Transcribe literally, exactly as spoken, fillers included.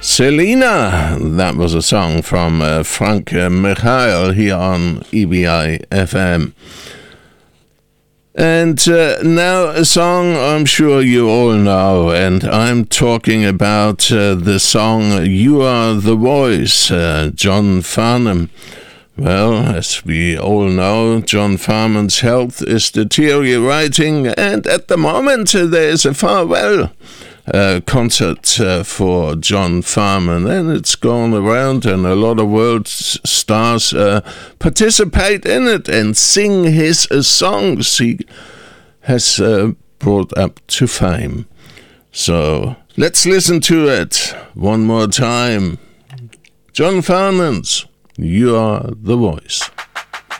Selena, that was a song from uh, Frank uh, Michael here on E B I F M. And uh, now a song I'm sure you all know, and I'm talking about uh, the song You Are the Voice, uh, John Farnham. Well, as we all know, John Farnham's health is deteriorating, and at the moment uh, there is a farewell Uh, concert uh, for John Farnham, and it's gone around, and a lot of world stars uh, participate in it and sing his uh, songs he has uh, brought up to fame. So let's listen to it one more time. John Farnham's You Are the Voice.